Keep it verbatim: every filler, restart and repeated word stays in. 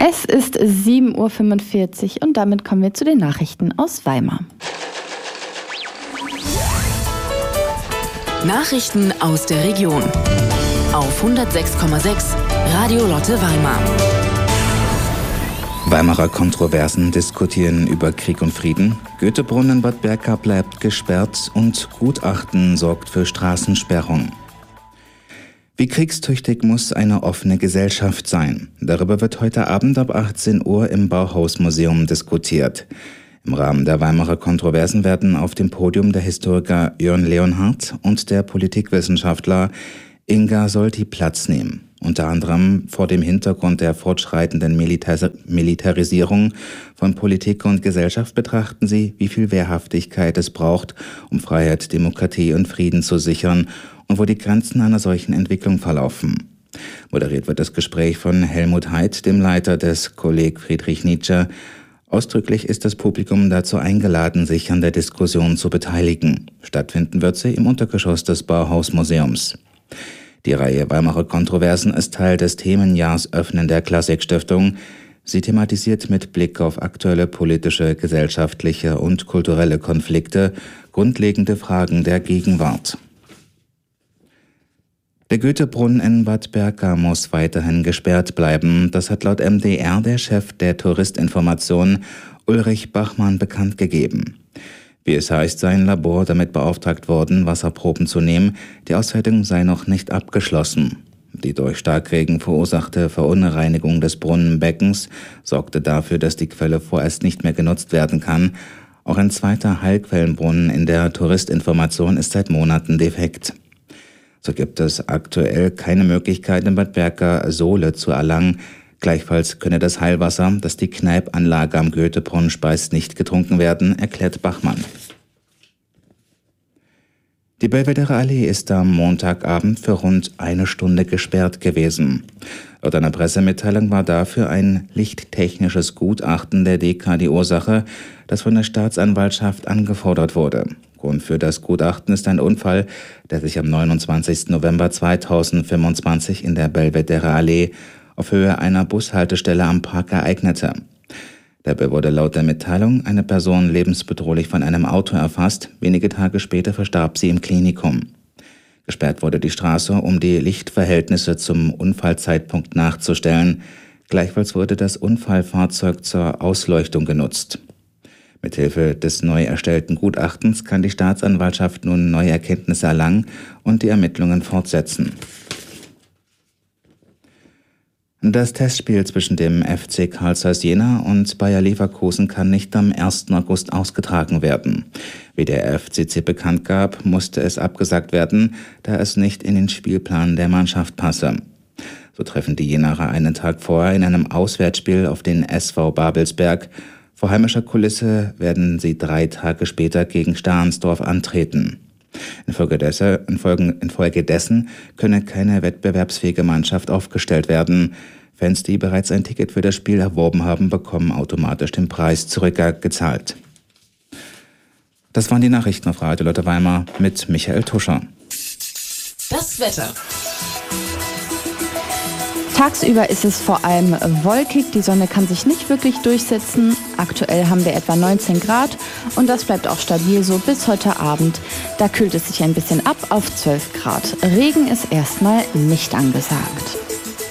Es ist sieben Uhr fünfundvierzig und damit kommen wir zu den Nachrichten aus Weimar. Nachrichten aus der Region auf hundertsechs Komma sechs Radio Lotte Weimar. Weimarer Kontroversen diskutieren über Krieg und Frieden. Goethebrunnen Bad Berka bleibt gesperrt und Gutachten sorgt für Straßensperrung. Wie kriegstüchtig muss eine offene Gesellschaft sein? Darüber wird heute Abend ab achtzehn Uhr im Bauhausmuseum diskutiert. Im Rahmen der Weimarer Kontroversen werden auf dem Podium der Historiker Jörn Leonhardt und der Politikwissenschaftler Inga Solti Platz nehmen. Unter anderem vor dem Hintergrund der fortschreitenden Militar- Militarisierung von Politik und Gesellschaft betrachten sie, wie viel Wehrhaftigkeit es braucht, um Freiheit, Demokratie und Frieden zu sichern und wo die Grenzen einer solchen Entwicklung verlaufen. Moderiert wird das Gespräch von Helmut Heid, dem Leiter des Kolleg Friedrich Nietzsche. Ausdrücklich ist das Publikum dazu eingeladen, sich an der Diskussion zu beteiligen. Stattfinden wird sie im Untergeschoss des Bauhausmuseums. Die Reihe Weimarer Kontroversen ist Teil des Themenjahrs Öffnen der Klassikstiftung. Sie thematisiert mit Blick auf aktuelle politische, gesellschaftliche und kulturelle Konflikte grundlegende Fragen der Gegenwart. Der Goethebrunnen in Bad Berka muss weiterhin gesperrt bleiben. Das hat laut M D R der Chef der Touristinformation Ulrich Bachmann bekannt gegeben. Wie es heißt, sei ein Labor damit beauftragt worden, Wasserproben zu nehmen. Die Auswertung sei noch nicht abgeschlossen. Die durch Starkregen verursachte Verunreinigung des Brunnenbeckens sorgte dafür, dass die Quelle vorerst nicht mehr genutzt werden kann. Auch ein zweiter Heilquellenbrunnen in der Touristinformation ist seit Monaten defekt. So gibt es aktuell keine Möglichkeit, in Bad Berka Sohle zu erlangen. Gleichfalls könne das Heilwasser, das die Kneipanlage am Goethebrunnen speist, nicht getrunken werden, erklärt Bachmann. Die Belvedere Allee ist am Montagabend für rund eine Stunde gesperrt gewesen. Laut einer Pressemitteilung war dafür ein lichttechnisches Gutachten der D K die Ursache, das von der Staatsanwaltschaft angefordert wurde. Grund für das Gutachten ist ein Unfall, der sich am neunundzwanzigsten November zweitausendfünfundzwanzig in der Belvedere Allee auf Höhe einer Bushaltestelle am Park ereignete. Dabei wurde laut der Mitteilung eine Person lebensbedrohlich von einem Auto erfasst. Wenige Tage später verstarb sie im Klinikum. Gesperrt wurde die Straße, um die Lichtverhältnisse zum Unfallzeitpunkt nachzustellen. Gleichfalls wurde das Unfallfahrzeug zur Ausleuchtung genutzt. Mithilfe des neu erstellten Gutachtens kann die Staatsanwaltschaft nun neue Erkenntnisse erlangen und die Ermittlungen fortsetzen. Das Testspiel zwischen dem F C Carl Zeiss Jena und Bayer Leverkusen kann nicht am ersten August ausgetragen werden. Wie der F C C bekannt gab, musste es abgesagt werden, da es nicht in den Spielplan der Mannschaft passe. So treffen die Jenaer einen Tag vorher in einem Auswärtsspiel auf den S V Babelsberg. Vor heimischer Kulisse werden sie drei Tage später gegen Stahnsdorf antreten. Infolgedessen, infolgedessen könne keine wettbewerbsfähige Mannschaft aufgestellt werden. Fans, die bereits ein Ticket für das Spiel erworben haben, bekommen automatisch den Preis zurückgezahlt. Das waren die Nachrichten auf Radio Lotte Weimar mit Michael Tuscher. Das Wetter. Tagsüber ist es vor allem wolkig, die Sonne kann sich nicht wirklich durchsetzen. Aktuell haben wir etwa neunzehn Grad und das bleibt auch stabil so bis heute Abend. Da kühlt es sich ein bisschen ab auf zwölf Grad. Regen ist erstmal nicht angesagt.